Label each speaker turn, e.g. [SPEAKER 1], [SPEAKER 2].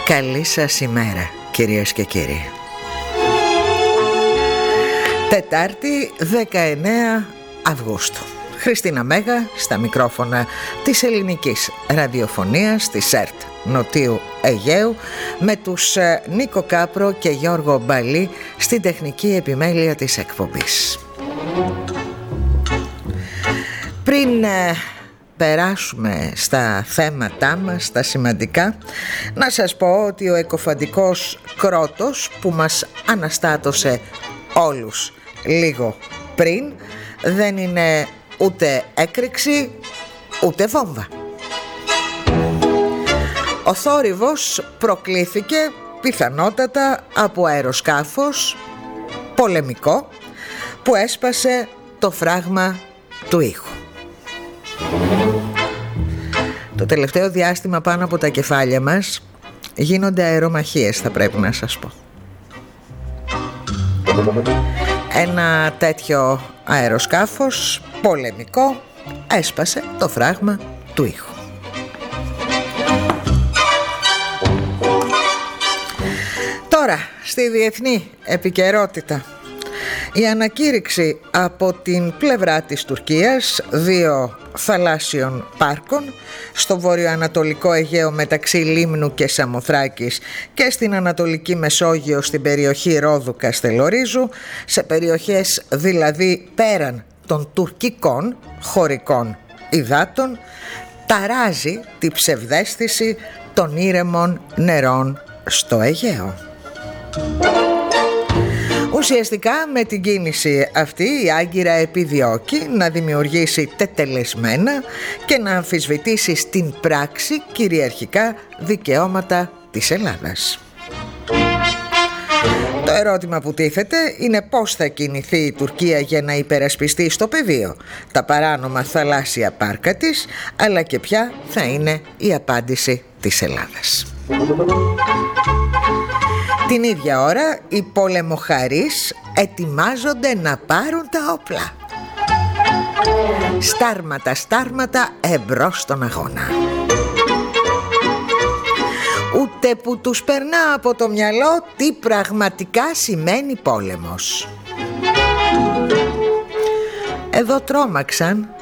[SPEAKER 1] Καλή σας ημέρα, κυρίες και κύριοι. Τετάρτη 19 Αυγούστου. Χριστίνα Μέγα στα μικρόφωνα της ελληνικής ραδιοφωνίας της ΕΡΤ Νοτίου Αιγαίου, με τους Νίκο Κάπρο και Γιώργο Μπαλή στην τεχνική επιμέλεια της εκπομπής. Πριν περάσουμε στα θέματά μας, τα σημαντικά, να σας πω ότι ο εκοφαντικός κρότος που μας αναστάτωσε όλους λίγο πριν δεν είναι ούτε έκρηξη ούτε βόμβα. Ο θόρυβος προκλήθηκε πιθανότατα από αεροσκάφος πολεμικό που έσπασε το φράγμα του ήχου. Το τελευταίο διάστημα πάνω από τα κεφάλια μας γίνονται αερομαχίες, θα πρέπει να σας πω. Ένα τέτοιο αεροσκάφος πολεμικό έσπασε το φράγμα του ήχου. Τώρα, στη διεθνή επικαιρότητα, η ανακήρυξη από την πλευρά της Τουρκίας 2 θαλάσσιων πάρκων στο βορειοανατολικό Αιγαίο μεταξύ Λίμνου και Σαμοθράκης και στην Ανατολική Μεσόγειο στην περιοχή Ρόδου Καστελορίζου, σε περιοχές δηλαδή πέραν των τουρκικών χωρικών υδάτων, ταράζει τη ψευδαίσθηση των ήρεμων νερών στο Αιγαίο. Ουσιαστικά με την κίνηση αυτή η Άγκυρα επιδιώκει να δημιουργήσει τετελεσμένα και να αμφισβητήσει στην πράξη κυριαρχικά δικαιώματα της Ελλάδας. Το ερώτημα που τίθεται είναι πώς θα κινηθεί η Τουρκία για να υπερασπιστεί στο πεδίο τα παράνομα θαλάσσια πάρκα της, αλλά και ποια θα είναι η απάντηση της Ελλάδας. Την ίδια ώρα οι πολεμοχαρείς ετοιμάζονται να πάρουν τα όπλα. Στάρματα εμπρός στον αγώνα. Ούτε που τους περνά από το μυαλό τι πραγματικά σημαίνει πόλεμος. Εδώ τρόμαξαν